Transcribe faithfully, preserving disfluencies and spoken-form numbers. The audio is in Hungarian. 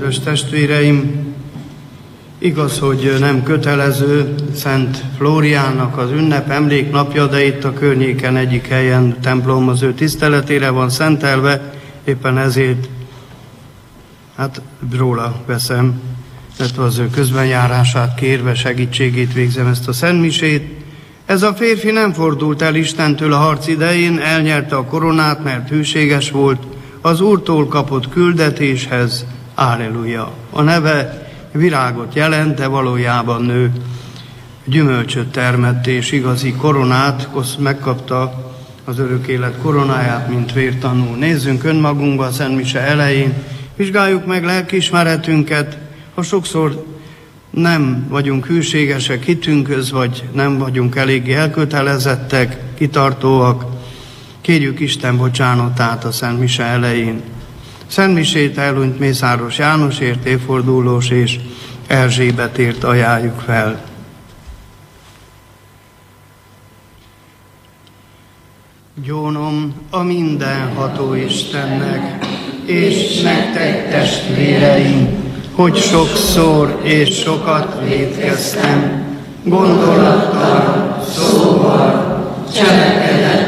Kedves testvéreim, igaz, hogy nem kötelező Szent Flóriánnak az ünnep emléknapja, de itt a környéken egyik helyen templom az ő tiszteletére van szentelve, éppen ezért hát róla veszem, illetve az ő közbenjárását kérve segítségét végzem ezt a szentmisét. Ez a férfi nem fordult el Istentől a harc idején, elnyerte a koronát, mert hűséges volt az Úrtól kapott küldetéshez. Halleluja! A neve virágot jelent, de valójában nő gyümölcsöt termett, és igazi koronát megkapta, az örök élet koronáját, mint vértanú. Nézzünk önmagunkba a szentmise elején, vizsgáljuk meg lelkiismeretünket, ha sokszor nem vagyunk hűségesek hitünkhöz, vagy nem vagyunk eléggé elkötelezettek, kitartóak, kérjük Isten bocsánatát a szentmise elején. Szentmisét elhunyt Mészáros Jánosért, évfordulós és Erzsébetért ajánljuk fel. Gyónom a mindenható Istennek, és nektek testvéreim, hogy sokszor és sokat vétkeztem, gondolattal, szóval, cselekedettel,